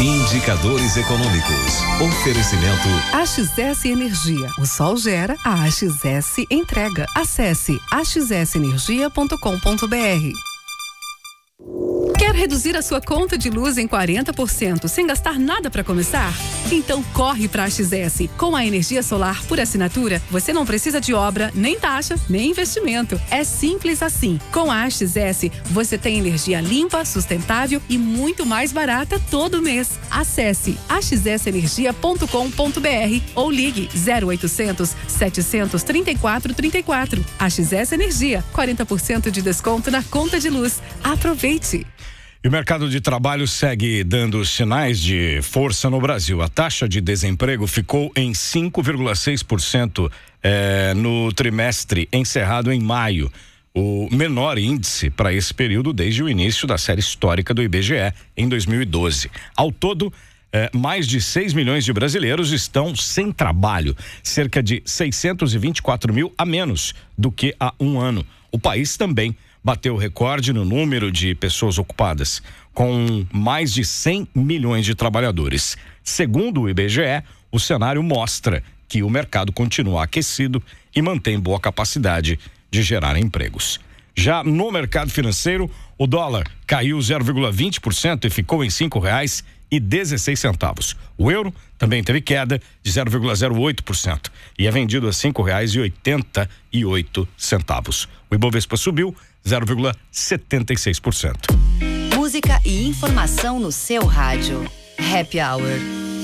Indicadores econômicos. Oferecimento AXS Energia. O sol gera, a AXS entrega. Acesse axsenergia.com.br. Quer reduzir a sua conta de luz em 40% sem gastar nada para começar? Então corre para a AXS. Com a energia solar por assinatura, você não precisa de obra, nem taxa, nem investimento. É simples assim. Com a AXS, você tem energia limpa, sustentável e muito mais barata todo mês. Acesse axsenergia.com.br ou ligue 0800 734 34. AXS Energia, 40% de desconto na conta de luz. Aproveite! E o mercado de trabalho segue dando sinais de força no Brasil. A taxa de desemprego ficou em 5,6% no trimestre encerrado em maio. O menor índice para esse período desde o início da série histórica do IBGE, em 2012. Ao todo, mais de 6 milhões de brasileiros estão sem trabalho, cerca de 624 mil a menos do que há um ano. O país também bateu recorde no número de pessoas ocupadas, com mais de 100 milhões de trabalhadores. Segundo o IBGE, o cenário mostra que o mercado continua aquecido e mantém boa capacidade de gerar empregos. Já no mercado financeiro, o dólar caiu 0,20% e ficou em R$ 5,16. O euro também teve queda de 0,08% e é vendido a R$ 5,88. O Ibovespa subiu 0,76%. Música e informação no seu rádio. Happy Hour.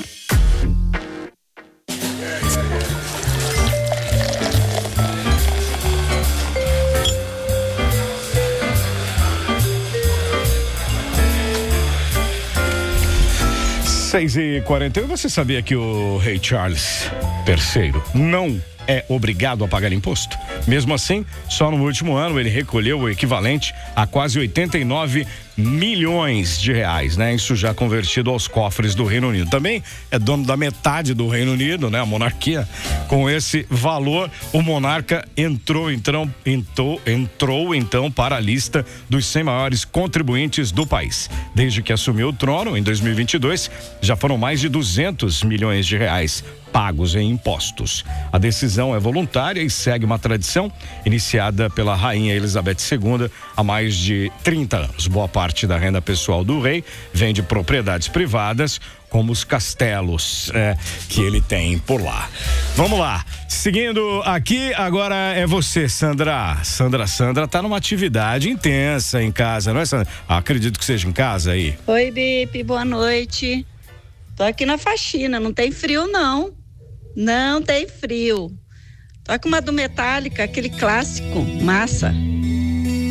Seis e 41. Você sabia que o rei Charles III não é obrigado a pagar imposto? Mesmo assim, só no último ano ele recolheu o equivalente a quase 89 milhões de reais, né? Isso já convertido aos cofres do Reino Unido. Também é dono da metade do Reino Unido, né? A monarquia. Com esse valor, o monarca entrou então para a lista dos 100 maiores contribuintes do país. Desde que assumiu o trono em 2022, já foram mais de 200 milhões de reais pagos em impostos. A decisão é voluntária e segue uma tradição iniciada pela rainha Elizabeth II há mais de 30 anos. Boa parte da renda pessoal do rei vem de propriedades privadas, como os castelos que ele tem por lá. Vamos lá, seguindo aqui, agora é você, Sandra. Sandra tá numa atividade intensa em casa, não é, Sandra? Acredito que seja em casa aí. Oi, Bipe, boa noite. Tô aqui na faxina, não tem frio não. Não tem frio. Tô com uma do Metallica, aquele clássico, massa.